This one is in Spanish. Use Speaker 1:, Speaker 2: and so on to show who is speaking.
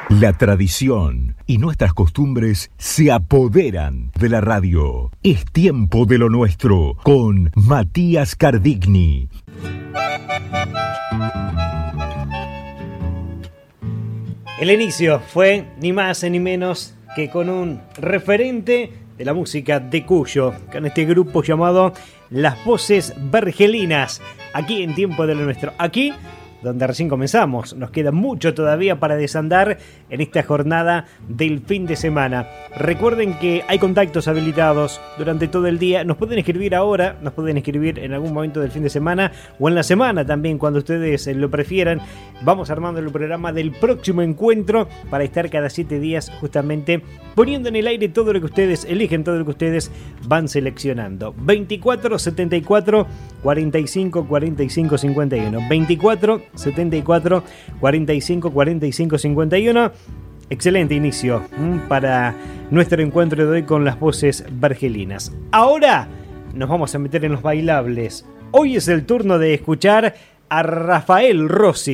Speaker 1: La tradición y nuestras costumbres se apoderan de la radio. Es tiempo de lo nuestro con Matías Cardigni.
Speaker 2: El inicio fue ni más ni menos que con un referente de la música de Cuyo, con este grupo llamado Las Voces Vergelinas, aquí en Tiempo de lo Nuestro. Aquí donde recién comenzamos, nos queda mucho todavía para desandar en esta jornada del fin de semana. Recuerden que hay contactos habilitados durante todo el día, nos pueden escribir ahora, nos pueden escribir en algún momento del fin de semana o en la semana también, cuando ustedes lo prefieran. Vamos armando el programa del próximo encuentro para estar cada 7 días justamente poniendo en el aire todo lo que ustedes eligen, todo lo que ustedes van seleccionando. 24 74 45 45 51, 24 74 45 45 51. Excelente inicio para nuestro encuentro de hoy con las voces vergelinas. Ahora nos vamos a meter en los bailables. Hoy es el turno de escuchar a Rafael Rossi.